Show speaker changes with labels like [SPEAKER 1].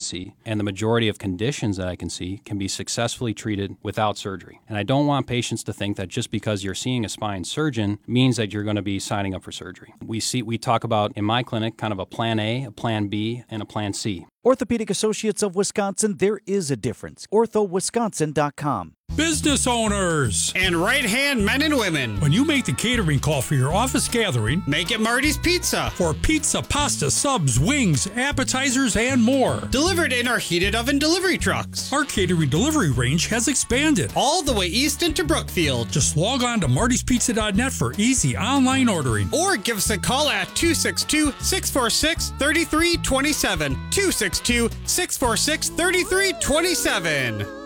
[SPEAKER 1] see, and the majority of conditions that I can see can be successfully treated without surgery. And I don't want patients to think that just because you're seeing a spine surgeon means that you're going to be signing up for surgery. We talk about, in my clinic, kind of a plan A, a plan B, and a plan C.
[SPEAKER 2] Orthopedic Associates of Wisconsin, there is a difference. OrthoWisconsin.com.
[SPEAKER 3] Business owners
[SPEAKER 4] and right-hand men and women.
[SPEAKER 3] When you make the catering call for your office gathering,
[SPEAKER 4] make it Marty's Pizza.
[SPEAKER 3] For pizza, pasta, subs, wings, appetizers, and more.
[SPEAKER 4] Delivered in our heated oven delivery trucks.
[SPEAKER 3] Our catering delivery range has expanded
[SPEAKER 4] all the way east into Brookfield.
[SPEAKER 3] Just log on to martyspizza.net for easy online ordering.
[SPEAKER 4] Or give us a call at 262-646-3327. 262-646-3327.